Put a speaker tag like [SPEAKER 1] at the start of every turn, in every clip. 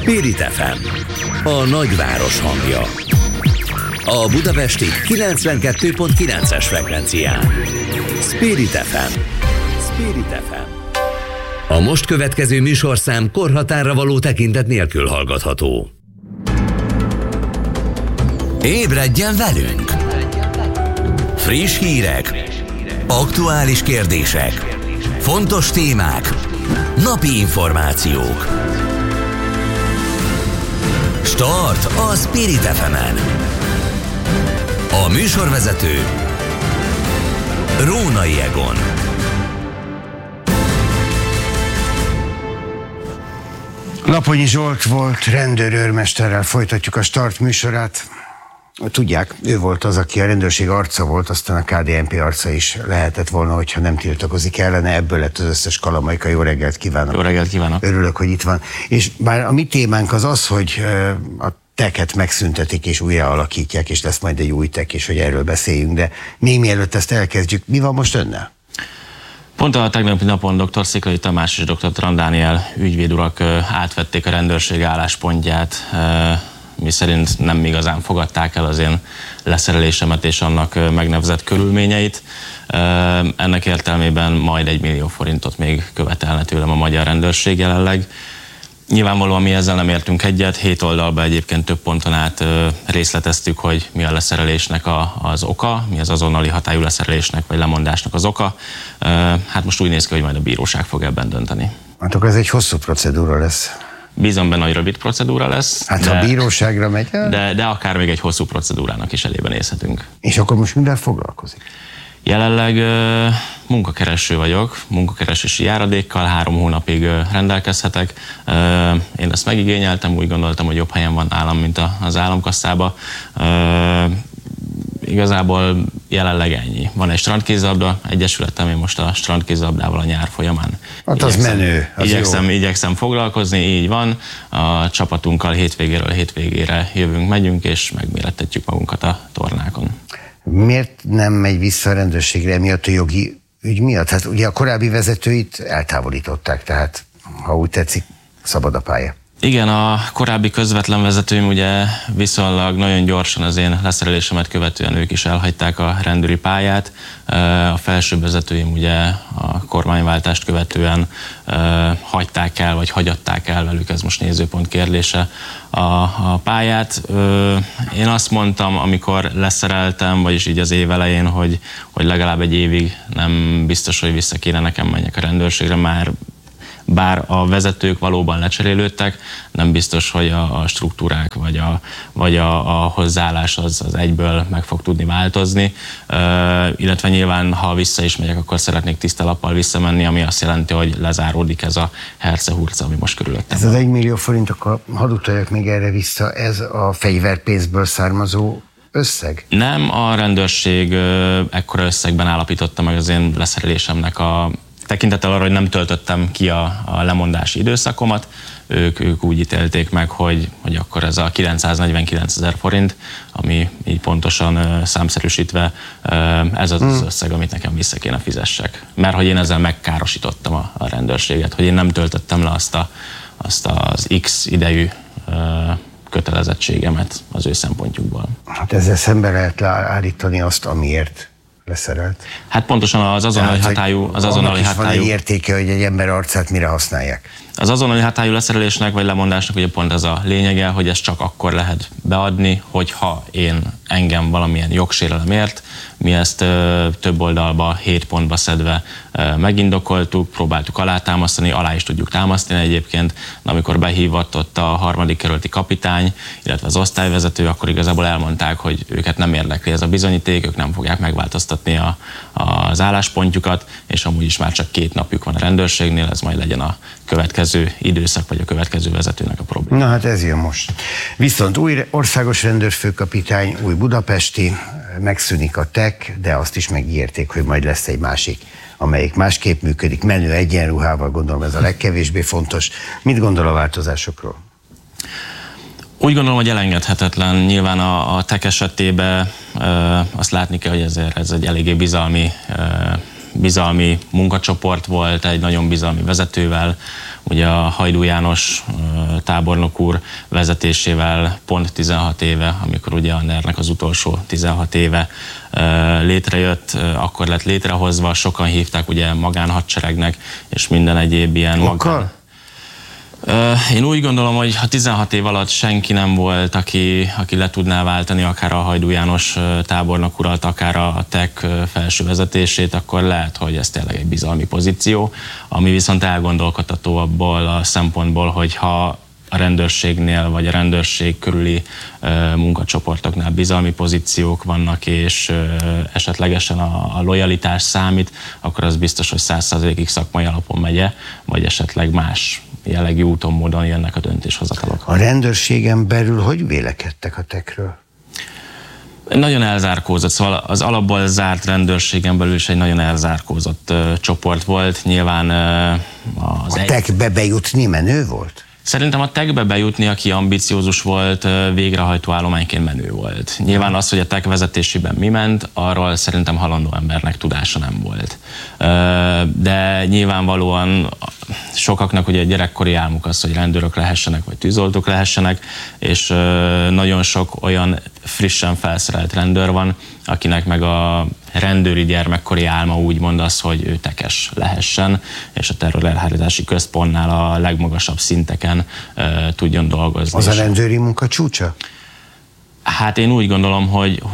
[SPEAKER 1] Spirit FM, a nagyváros hangja. A budapesti 92.9-es frekvencián. Spirit FM. Spirit FM. A most következő műsorszám korhatárra való tekintet nélkül hallgatható. Ébredjen velünk! Friss hírek, aktuális kérdések, fontos témák, napi információk. Start a Spirit FM-en. A műsorvezető Rónai Egon.
[SPEAKER 2] Laponyi Zsolt volt rendőrőrmesterrel, folytatjuk a Start műsorát. Tudják, ő volt az, aki a rendőrség arca volt, aztán a KDNP arca is lehetett volna, hogyha nem tiltakozik ellene. Ebből lett az összes kalamaika. Jó reggelt kívánok!
[SPEAKER 3] Jó reggelt kívánok!
[SPEAKER 2] Örülök, hogy itt van. És bár a mi témánk az, hogy a teket megszüntetik és újra alakítják, és lesz majd egy új tek, és hogy erről beszéljünk, de még mielőtt ezt elkezdjük, mi van most önnel?
[SPEAKER 3] Pont a tegnapi napon dr. Sziklay Tamás és dr. Tran Dániel ügyvédurak átvették a rendőrség álláspontját, mi szerint nem igazán fogadták el az én leszerelésemet és annak megnevezett körülményeit. Ennek értelmében majd 1 millió forintot még követelne tőlem a magyar rendőrség jelenleg. Nyilvánvalóan mi ezzel nem értünk egyet, 7 oldalban egyébként több ponton át részleteztük, hogy mi a leszerelésnek az oka, mi az azonnali hatályú leszerelésnek vagy lemondásnak az oka. Hát most úgy néz ki, hogy majd a bíróság fog ebben dönteni.
[SPEAKER 2] Hát akkor ez egy hosszú procedúra lesz.
[SPEAKER 3] Bízom benne, hogy rövid procedúra lesz.
[SPEAKER 2] Hát ha a bíróságra megy el?
[SPEAKER 3] De akár még egy hosszú procedúrának is elébe nézhetünk. És
[SPEAKER 2] akkor most mivel foglalkozik?
[SPEAKER 3] Jelenleg munkakereső vagyok, munkakeresési járadékkal, 3 hónapig rendelkezhetek. Én ezt megigényeltem, úgy gondoltam, hogy jobb helyen van nálam, mint az államkasszába. Igazából jelenleg ennyi. Van egy strandkézilabda egyesületem, én most a strandkézilabdával a nyár folyamán
[SPEAKER 2] hát az menő, az
[SPEAKER 3] igyekszem foglalkozni, így van. A csapatunkkal hétvégéről hétvégére jövünk, megyünk, és megmérettetjük magunkat a tornákon.
[SPEAKER 2] Miért nem megy vissza a rendőrségre emiatt a jogi ügy miatt? Hát ugye a korábbi vezetőit eltávolították, tehát ha úgy tetszik, szabad a pálya.
[SPEAKER 3] Igen, a korábbi közvetlen vezetőim ugye viszonylag nagyon gyorsan az én leszerelésemet követően ők is elhagyták a rendőri pályát. A felsőbb vezetőim ugye a kormányváltást követően hagyták el, vagy hagyatták el velük, ez most nézőpont kérdése, a pályát. Én azt mondtam, amikor leszereltem, vagyis így az év elején, hogy legalább 1 évig nem biztos, hogy vissza kéne nekem menjek a rendőrségre, már bár a vezetők valóban lecserélődtek, nem biztos, hogy a struktúrák vagy a hozzáállás az egyből meg fog tudni változni, illetve nyilván, ha vissza is megyek, akkor szeretnék tiszta lappal visszamenni, ami azt jelenti, hogy lezáródik ez a herce-hurca, ami most körülöttem.
[SPEAKER 2] Ez az 1 millió forint, akkor hadd utaljak még erre vissza, ez a fegyverpénzből származó összeg?
[SPEAKER 3] Nem, a rendőrség ekkora összegben állapította meg az én leszerelésemnek a tekintettel arra, hogy nem töltöttem ki a lemondási időszakomat, ők úgy ítélték meg, hogy akkor ez a 949 000 forint, ami így pontosan számszerűsítve ez az összeg, amit nekem vissza kéne fizessek. Mert hogy én ezzel megkárosítottam a rendőrséget, hogy én nem töltöttem le azt az X idejű kötelezettségemet az ő szempontjukból.
[SPEAKER 2] Hát ezzel szemben lehet állítani azt, amiért leszerelt.
[SPEAKER 3] Hát pontosan az azonnali hatályú...
[SPEAKER 2] van egy értéke, hogy egy ember arcát mire használják.
[SPEAKER 3] Az azonnali hatályú leszerelésnek vagy lemondásnak ugye pont ez a lényege, hogy ezt csak akkor lehet beadni, hogyha engem valamilyen jogsérelem ért. Mi ezt több oldalba, 7 pontba szedve megindokoltuk, próbáltuk alátámasztani, alá is tudjuk támasztani egyébként, de amikor behívott ott a 3. kerületi kapitány, illetve az osztályvezető, akkor igazából elmondták, hogy őket nem érdekli ez a bizonyíték, ők nem fogják megváltoztatni az álláspontjukat, és amúgy is már csak 2 napjuk van a rendőrségnél, ez majd legyen a következő időszak, vagy a következő vezetőnek a probléma.
[SPEAKER 2] Na hát ez jön most. Viszont új országos rendőrfőkapitány, új budapesti, megszűnik a tek, de azt is megígérték, hogy majd lesz egy másik, amelyik másképp működik, menő egyenruhával, gondolom ez a legkevésbé fontos. Mit gondol a változásokról?
[SPEAKER 3] Úgy gondolom, hogy elengedhetetlen. Nyilván a tek esetében azt látni kell, hogy ez egy eléggé bizalmi bizalmi munkacsoport volt, egy nagyon bizalmi vezetővel, ugye a Hajdú János tábornok úr vezetésével pont 16 éve, amikor ugye a NER-nek az utolsó 16 éve létrejött, akkor lett létrehozva, sokan hívták ugye magánhadseregnek, és minden egyéb ilyen Én úgy gondolom, hogy ha 16 év alatt senki nem volt, aki le tudná váltani akár a Hajdú János tábornok urat, akár a TEK felső vezetését, akkor lehet, hogy ez tényleg egy bizalmi pozíció, ami viszont elgondolkodható abból a szempontból, hogy ha a rendőrségnél vagy a rendőrség körüli munkacsoportoknál bizalmi pozíciók vannak, és esetlegesen a lojalitás számít, akkor az biztos, hogy 100%-ig szakmai alapon megye, vagy esetleg más jellegű úton, módon jönnek a döntéshozatalok.
[SPEAKER 2] A rendőrségen belül hogy vélekedtek a TEK-ről?
[SPEAKER 3] Nagyon elzárkózott, szóval az alapból zárt rendőrségen belül is egy nagyon elzárkózott csoport volt. Nyilván
[SPEAKER 2] a TEK-be bejutni menő volt?
[SPEAKER 3] Szerintem a TEK-be bejutni, aki ambiciózus volt, végrehajtó állományként menő volt. Nyilván az, hogy a TEK vezetésében mi ment, arról szerintem halandó embernek tudása nem volt. De nyilvánvalóan sokaknak ugye gyerekkori álmuk az, hogy rendőrök lehessenek, vagy tűzoltók lehessenek, és nagyon sok olyan frissen felszerelt rendőr van, akinek meg a rendőri gyermekkori álma úgymond az, hogy ő tekes lehessen, és a terrorelhárítási központnál a legmagasabb szinteken tudjon dolgozni.
[SPEAKER 2] Az a rendőri munka csúcsa?
[SPEAKER 3] Hát én úgy gondolom,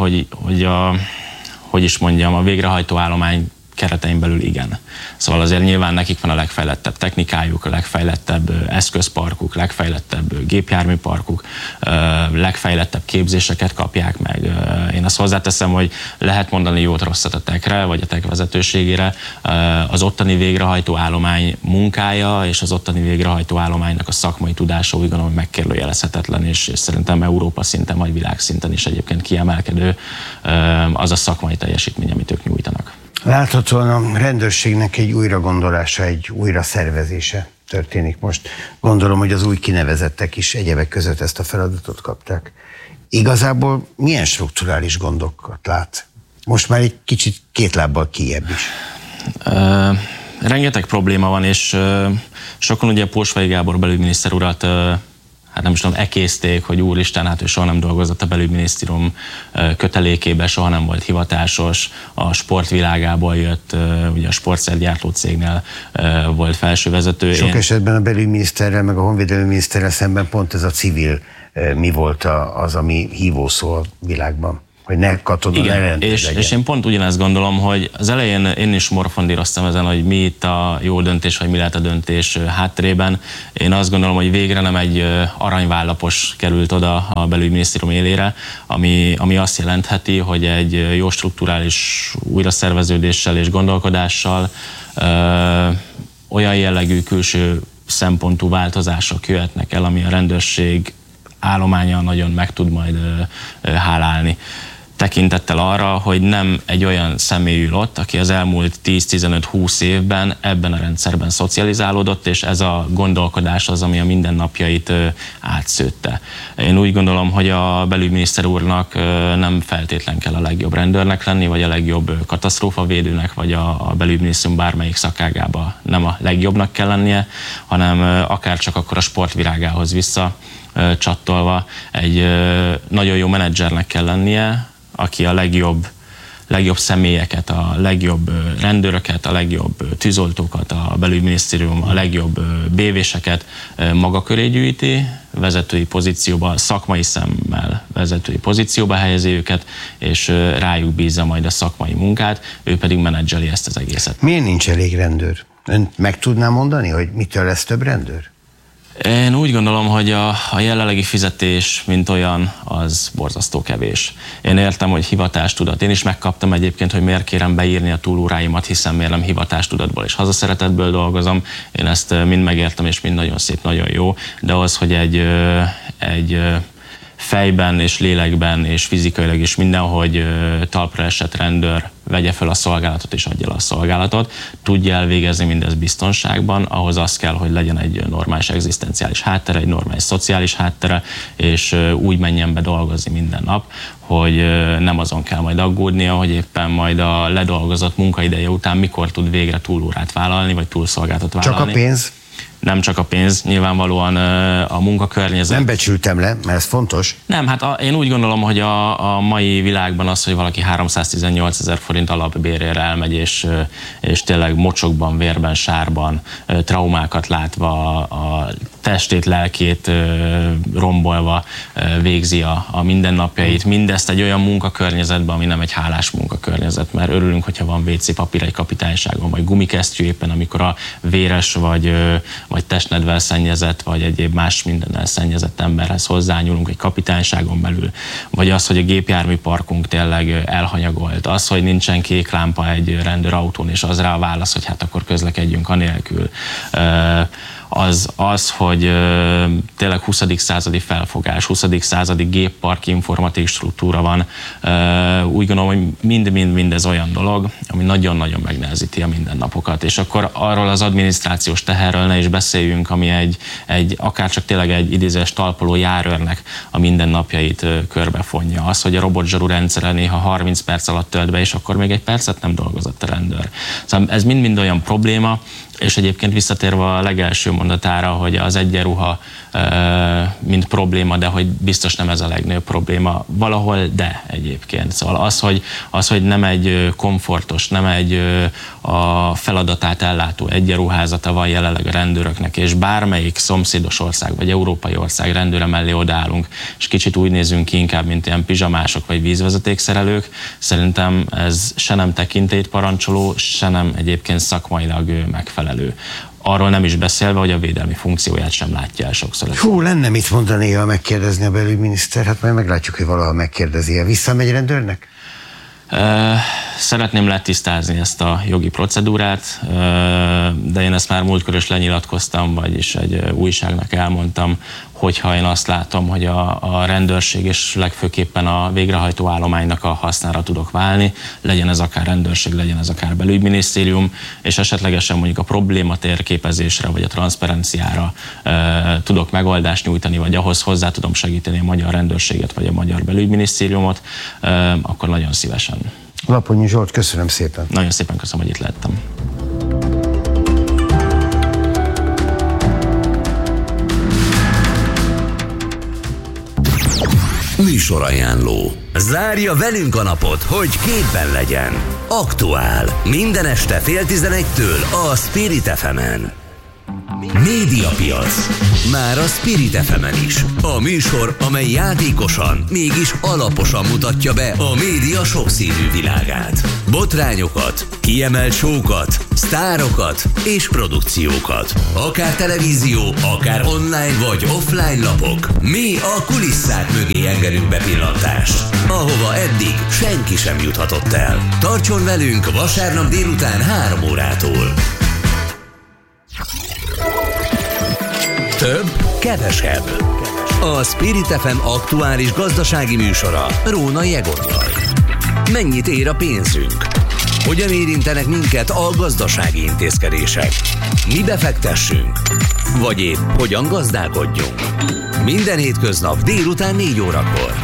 [SPEAKER 3] hogy a végrehajtó állomány keretein belül igen. Szóval azért nyilván nekik van a legfejlettebb technikájuk, a legfejlettebb eszközparkuk, legfejlettebb gépjárműparkuk, legfejlettebb képzéseket kapják meg. Én azt hozzáteszem, hogy lehet mondani jót-rosszat a TEK-re, vagy a TEK vezetőségére. Az ottani végrehajtó állomány munkája és az ottani végrehajtó állománynak a szakmai tudása úgy gondolom, hogy megkérdőjelezhetetlen, és szerintem Európa szinten vagy világszinten is egyébként kiemelkedő az a szakmai teljesítmény, amit ők nyújtanak.
[SPEAKER 2] Láthatóan a rendőrségnek egy újragondolása, egy újraszervezése történik most. Gondolom, hogy az új kinevezettek is egyebek között ezt a feladatot kapták. Igazából milyen strukturális gondokat lát? Most már egy kicsit két lábbal kijebb is.
[SPEAKER 3] Rengeteg probléma van, és sokan ugye Pósvai Gábor belügyminiszter urat hát nem is tudom, ekészték, hogy úristen, hát ő soha nem dolgozott a belügyminisztérium kötelékében, soha nem volt hivatásos, a sportvilágából jött, ugye a sportszergyártó cégnél volt felsővezető.
[SPEAKER 2] Sok esetben a belügyminiszterrel, meg a honvédelmi miniszterrel szemben pont ez a civil mi volt az, ami hívószó a világban. Hogy ne katona, ne rendőr legyen.
[SPEAKER 3] És én pont ugyanezt gondolom, hogy az elején én is morfondíroztam ezen, hogy mi itt a jó döntés, vagy mi lehet a döntés hátterében. Én azt gondolom, hogy végre nem egy aranyvállapos került oda a belügyminisztérium élére, ami azt jelentheti, hogy egy jó strukturális újraszerveződéssel és gondolkodással olyan jellegű külső szempontú változások jöhetnek el, ami a rendőrség állománya nagyon meg tud majd hálálni. Tekintettel arra, hogy nem egy olyan személy ül ott, aki az elmúlt 10-15-20 évben ebben a rendszerben szocializálódott, és ez a gondolkodás az, ami a mindennapjait átszőtte. Én úgy gondolom, hogy a belügyminiszter úrnak nem feltétlen kell a legjobb rendőrnek lenni, vagy a legjobb katasztrófavédőnek, vagy a belügyminisztérium bármelyik szakágába nem a legjobbnak kell lennie, hanem akár csak akkor a sportvirágához vissza csattolva egy nagyon jó menedzsernek kell lennie, aki a legjobb személyeket, a legjobb rendőröket, a legjobb tűzoltókat, a belügyminisztérium, a legjobb BV-seket maga köré gyűjti, vezetői pozícióba, szakmai szemmel vezetői pozícióba helyezi őket, és rájuk bízza majd a szakmai munkát, ő pedig menedzseli ezt az egészet.
[SPEAKER 2] Miért nincs elég rendőr? Ön meg tudná mondani, hogy mitől lesz több rendőr?
[SPEAKER 3] Én úgy gondolom, hogy a jelenlegi fizetés, mint olyan, az borzasztó kevés. Én értem, hogy hivatástudat. Én is megkaptam egyébként, hogy miért kérem beírni a túlóráimat, hiszen miért nem hivatástudatból és hazaszeretetből dolgozom. Én ezt mind megértem, és mind nagyon szép, nagyon jó. De az, hogy egy fejben és lélekben és fizikailag is mindenhogy talpra esett rendőr vegye fel a szolgálatot és adja le a szolgálatot, tudja elvégezni mindezt biztonságban, ahhoz az kell, hogy legyen egy normális egzisztenciális háttere, egy normális szociális háttere, és úgy menjen be dolgozni minden nap, hogy nem azon kell majd aggódnia, hogy éppen majd a ledolgozott munkaideje után mikor tud végre túlórát vállalni, vagy túlszolgálatot vállalni.
[SPEAKER 2] Csak a pénz?
[SPEAKER 3] Nem csak a pénz, nyilvánvalóan a munkakörnyezet. Nem
[SPEAKER 2] becsültem le, mert ez fontos.
[SPEAKER 3] Nem, hát én úgy gondolom, hogy a mai világban az, hogy valaki 318 000 forint alapbérére elmegy, és tényleg mocsokban, vérben, sárban, traumákat látva, a testét, lelkét rombolva végzi a mindennapjait. Mindezt egy olyan munkakörnyezetben, ami nem egy hálás munkakörnyezet, mert örülünk, hogyha van WC papír egy kapitányságon, vagy gumikesztyű éppen, amikor a véres vagy testnedvel szennyezett, vagy egyéb más mindennel szennyezett emberhez hozzányúlunk egy kapitányságon belül, vagy az, hogy a gépjárműparkunk tényleg elhanyagolt, az, hogy nincsen kék lámpa egy rendőrautón, és az rá a válasz, hogy hát akkor közlekedjünk anélkül. Az, hogy tényleg 20. századi felfogás, 20. századi géppark, informatik struktúra van. Úgy gondolom, hogy mind-mind-mind olyan dolog, ami nagyon-nagyon megnehezíti a mindennapokat. És akkor arról az adminisztrációs teherről ne is beszéljünk, ami akár csak tényleg egy idézős talpoló járőrnek a mindennapjait körbefonja. Az, hogy a robotzsaru rendszere néha 30 perc alatt tölt be, és akkor még egy percet nem dolgozott a rendőr. Szóval ez mind-mind olyan probléma, és egyébként visszatérve a legelső mondatára, hogy az egyenruha mint probléma, de hogy biztos nem ez a legnagyobb probléma. Valahol de egyébként. Szóval az, hogy nem egy komfortos, nem egy a feladatát ellátó egyenruházata van jelenleg a rendőröknek, és bármelyik szomszédos ország vagy európai ország rendőre mellé odaállunk, és kicsit úgy nézünk ki inkább, mint ilyen pizsamások vagy vízvezetékszerelők, szerintem ez se nem tekintélyt parancsoló, se nem egyébként szakmailag megfelelő. Arról nem is beszélve, hogy a védelmi funkcióját sem látja el sokszor.
[SPEAKER 2] Hú, lenne mit mondania, megkérdezni a belügyminiszter, hát majd meglátjuk, hogy valaha megkérdezi-e. Visszamegy rendőrnek?
[SPEAKER 3] Szeretném letisztázni ezt a jogi procedúrát, de én ezt már múltkor is lenyilatkoztam, vagyis egy újságnak elmondtam, hogyha én azt látom, hogy a rendőrség és legfőképpen a végrehajtó állománynak a hasznára tudok válni, legyen ez akár rendőrség, legyen ez akár belügyminisztérium, és esetlegesen mondjuk a probléma térképezésre vagy a transzparenciára tudok megoldást nyújtani, vagy ahhoz hozzá tudom segíteni a magyar rendőrséget vagy a magyar belügyminisztériumot, akkor nagyon szívesen.
[SPEAKER 2] Laponyi Zsolt, köszönöm szépen.
[SPEAKER 3] Nagyon szépen köszönöm, hogy itt lehettem.
[SPEAKER 1] Műsorajánló. Zárja velünk a napot, hogy képben legyen. Aktuál. Minden este 10:30 a Spirit FM-en. Médiapiac. Már a Spirit FM-en is. A műsor, amely játékosan, mégis alaposan mutatja be a média sokszínű világát. Botrányokat, kiemelt show-kat, sztárokat és produkciókat. Akár televízió, akár online vagy offline lapok. Mi a kulisszák mögé engedünk bepillantást, ahova eddig senki sem juthatott el. Tartson velünk vasárnap délután 3 órától. Több, kevesebb. A Spirit FM aktuális gazdasági műsora Rónai Egonnal. Mennyit ér a pénzünk? Hogyan érintenek minket a gazdasági intézkedések? Mi befektessünk? Vagy épp hogyan gazdálkodjunk? Minden hétköznap délután 4 órakor.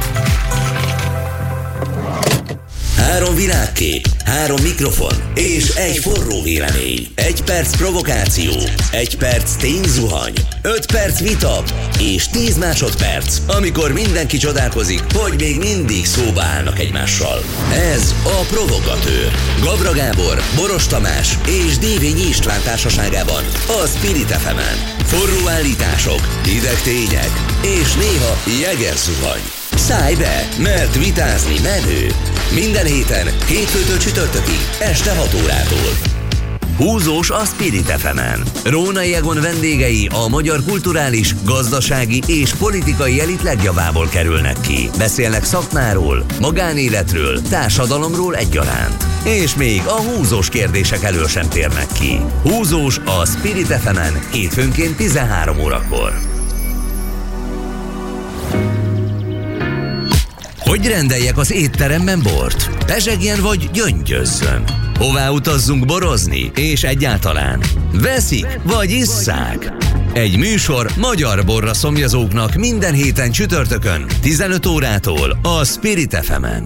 [SPEAKER 1] 3 világkép, 3 mikrofon és egy forró vélemény. 1 perc provokáció, 1 perc tényzuhany, 5 perc vita és 10 másodperc, amikor mindenki csodálkozik, hogy még mindig szóba állnak egymással. Ez a Provogatőr. Gabra Gábor, Boros Tamás és Dévényi István társaságában a Spirit FM-en. Forró állítások, hideg tények és néha jegerzuhany. Szállj be, mert vitázni menő. Minden héten, hétfőtől csütörtökig, este 6 órától. Húzós a Spirit FM-en. Rónai Egon vendégei a magyar kulturális, gazdasági és politikai elit legjavából kerülnek ki. Beszélnek szakmáról, magánéletről, társadalomról egyaránt. És még a húzós kérdések elől sem térnek ki. Húzós a Spirit FM-en hétfőnként 13 órakor. Hogy rendeljek az étteremben bort? Pezsegjen vagy gyöngyözzön? Hová utazzunk borozni? És egyáltalán veszik vagy isszák? Egy műsor magyar borra szomjazóknak minden héten csütörtökön 15 órától a Spirit FM-en.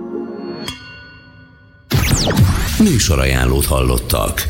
[SPEAKER 1] Műsorajánlót hallottak.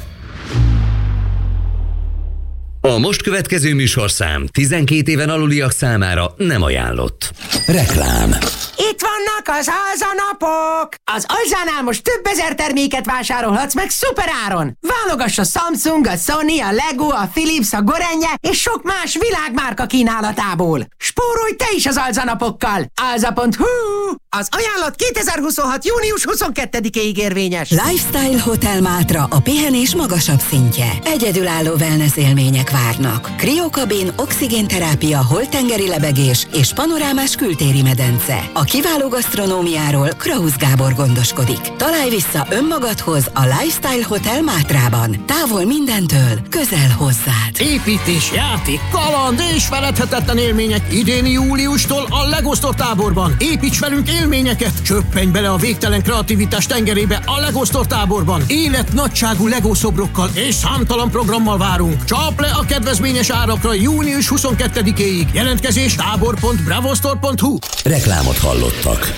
[SPEAKER 1] A most következő műsorszám 12 éven aluliak számára nem ajánlott. Reklám.
[SPEAKER 4] Itt vannak az alzanapok! Az Alzánál most több ezer terméket vásárolhatsz meg szuperáron! Válogass a Samsung, a Sony, a Lego, a Philips, a Gorenje és sok más világmárka kínálatából. Spórolj te is az alzanapokkal! Alza.hu! Az ajánlat 2026. június 22-ig érvényes.
[SPEAKER 5] Lifestyle Hotel Mátra a pihenés magasabb szintje. Egyedülálló wellness élmények várnak. Kriokabin, oxigénterápia, holttengeri lebegés és panorámás kültéri medence. A kiváló gasztronómiáról Krausz Gábor gondoskodik. Találj vissza önmagadhoz a Lifestyle Hotel Mátrában. Távol mindentől, közel hozzád.
[SPEAKER 6] Építés, játék, kaland és feledhetetlen élmények idéni júliustól a LEGO Store táborban. Építs velünk élményeket! Csöppenj bele a végtelen kreativitás tengerébe a LEGO Store táborban. Életnagyságú LEGO szobrokkal és számtalan programmal várunk. Csap le a kedvezményes árakra június 22-éig. Jelentkezés tábor.bravostore.hu.
[SPEAKER 1] Reklámot hallottak.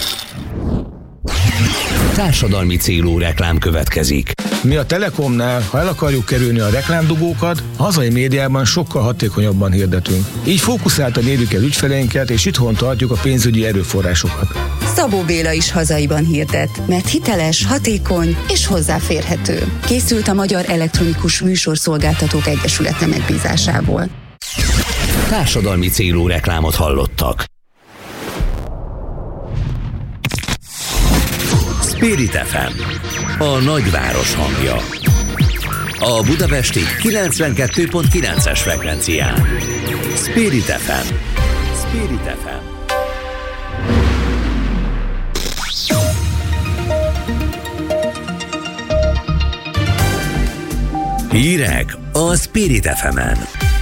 [SPEAKER 1] Társadalmi célú reklám következik.
[SPEAKER 7] Mi a Telekomnál, ha el akarjuk kerülni a reklámdugókat, a hazai médiában sokkal hatékonyabban hirdetünk. Így fókuszáltan érjük el ügyfeleinket, és itthon tartjuk a pénzügyi erőforrásokat.
[SPEAKER 8] Szabó Béla is hazaiban hirdet, mert hiteles, hatékony és hozzáférhető. Készült a Magyar Elektronikus Műsorszolgáltatók Egyesülete megbízásából.
[SPEAKER 1] Társadalmi célú reklámot hallottak. Spirit FM, a nagyváros hangja. A budapesti 92.9-es frekvencián. Spirit FM. Spirit FM. Hírek a Spirit FM-en.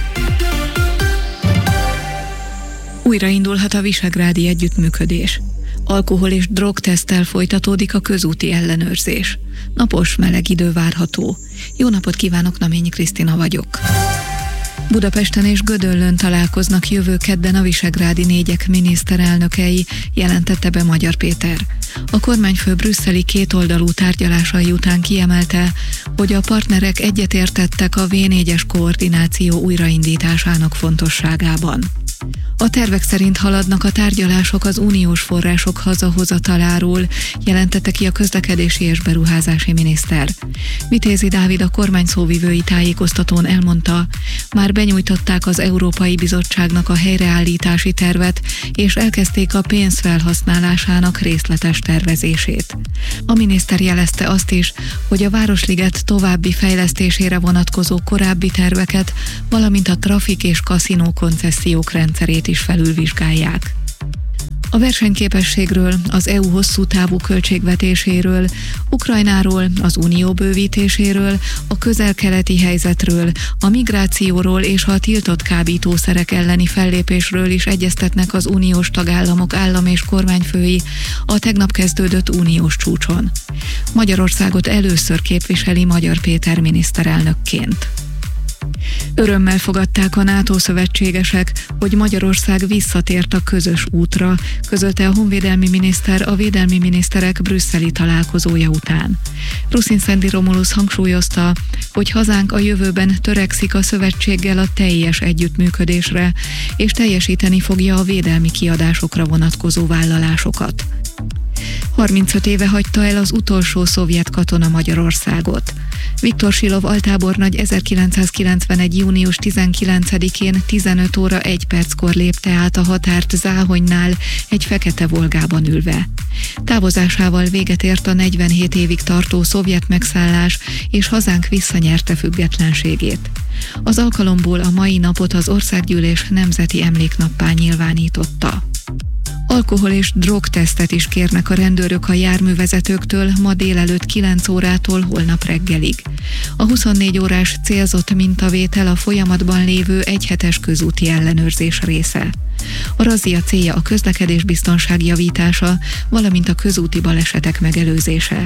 [SPEAKER 9] Újraindulhat a visegrádi együttműködés. Alkohol- és drogteszttel folytatódik a közúti ellenőrzés. Napos, meleg idő várható. Jó napot kívánok, Naményi Krisztina vagyok. Budapesten és Gödöllőn találkoznak jövő kedden a visegrádi négyek miniszterelnökei, jelentette be Magyar Péter. A kormányfő brüsszeli kétoldalú tárgyalásai után kiemelte, hogy a partnerek egyetértettek a V4-es koordináció újraindításának fontosságában. A tervek szerint haladnak a tárgyalások az uniós források hazahozataláról, jelentette ki a közlekedési és beruházási miniszter. Vitézi Dávid a kormány szóvivői tájékoztatón elmondta, már benyújtották az Európai Bizottságnak a helyreállítási tervet, és elkezdték a pénz felhasználásának részletes tervezését. A miniszter jelezte azt is, hogy a Városliget további fejlesztésére vonatkozó korábbi terveket, valamint a trafik és kaszinó koncesziók rendszerét is felülvizsgálják. A versenyképességről, az EU hosszú távú költségvetéséről, Ukrajnáról, az unió bővítéséről, a közel-keleti helyzetről, a migrációról és a tiltott kábítószerek elleni fellépésről is egyeztetnek az uniós tagállamok állam- és kormányfői a tegnap kezdődött uniós csúcson. Magyarországot először képviseli Magyar Péter miniszterelnökként. Örömmel fogadták a NATO szövetségesek, hogy Magyarország visszatért a közös útra, közölte a honvédelmi miniszter a védelmi miniszterek brüsszeli találkozója után. Ruszin-Szendi Romulusz hangsúlyozta, hogy hazánk a jövőben törekszik a szövetséggel a teljes együttműködésre, és teljesíteni fogja a védelmi kiadásokra vonatkozó vállalásokat. 35 éve hagyta el az utolsó szovjet katona Magyarországot. Viktor Silov altábornagy 1991. június 19-én 15 óra 1 perckor lépte át a határt Záhonynál egy fekete Volgában ülve. Távozásával véget ért a 47 évig tartó szovjet megszállás, és hazánk visszanyerte függetlenségét. Az alkalomból a mai napot az Országgyűlés Nemzeti Emléknappá nyilvánította. Alkohol- és drogtesztet is kérnek a rendőrök a járművezetőktől ma délelőtt 9 órától holnap reggelig. A 24 órás célzott mintavétel a folyamatban lévő egyhetes közúti ellenőrzés része. A razzia célja a közlekedésbiztonság javítása, valamint a közúti balesetek megelőzése.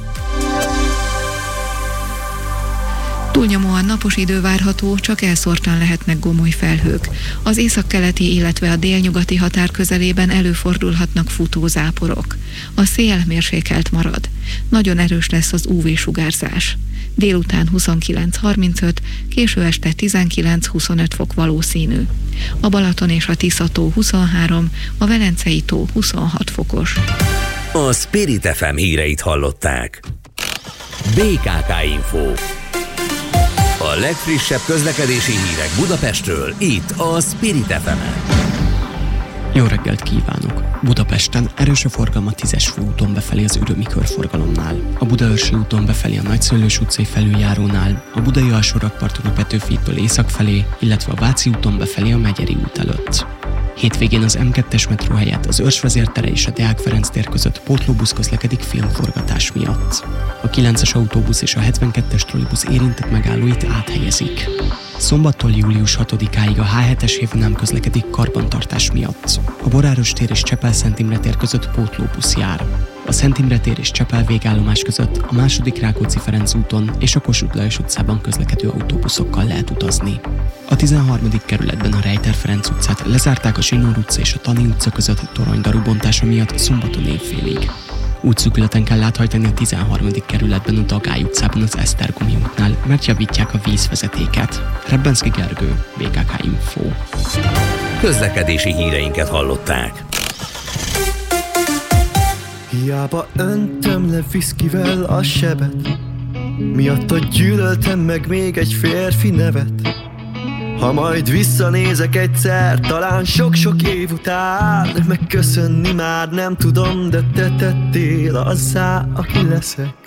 [SPEAKER 9] Túlnyomóan napos idő várható, csak elszórtan lehetnek gomoly felhők. Az északkeleti, illetve a délnyugati határ közelében előfordulhatnak futózáporok. A szél mérsékelt marad. Nagyon erős lesz az UV-sugárzás. Délután 29-35, késő este 19-25 fok valószínű. A Balaton és a Tisza-tó 23, a Velencei tó 26 fokos.
[SPEAKER 1] A Spirit FM híreit hallották. BKK Info. A legfrissebb közlekedési hírek Budapestről, itt a Spirit FM-en.
[SPEAKER 10] Jó reggelt kívánok! Budapesten erős a forgalom a 10-es főúton befelé az Ürömi körforgalomnál, a Budaörsi úton befelé a Nagyszőlős utcai felüljárónál, a Budai alsórakparton a Petőfi hídtől észak felé, illetve a Váci úton befelé a Megyeri út előtt. Hétvégén az M2-es metró helyett az Őrsvezér tere és a Deák Ferenc tér között pótlóbusz közlekedik filmforgatás miatt. A 9-es autóbusz és a 72-es trollibusz érintett megállóit áthelyezik. Szombattól július 6-áig a H7-es hév nem közlekedik karbantartás miatt. A Boráros tér és Csepel-Szent Imre tér között pótlóbusz jár. A Szent Imre tér és Csepel végállomás között a II. Rákóczi-Ferenc úton és a Kossuth Lajos utcában közlekedő autóbuszokkal lehet utazni. A 13. kerületben a Rejter Ferenc utcát lezárták a Zsinór utca és a Tani utca között toronydaru bontása miatt szombaton évfélig. Útszűkületen kell áthajtani a 13. kerületben a Dagály utcában az Esztergomi útnál, mert javítják a vízvezetéket. Rebbenszki Gergő, BKK Info.
[SPEAKER 1] Közlekedési híreinket hallották.
[SPEAKER 11] Hiába öntöm le viszkivel a sebet, miattad gyűlöltem meg még egy férfi nevet. Ha majd visszanézek egyszer, talán sok-sok év után, megköszönni már nem tudom, de te tettél azzá, aki leszek.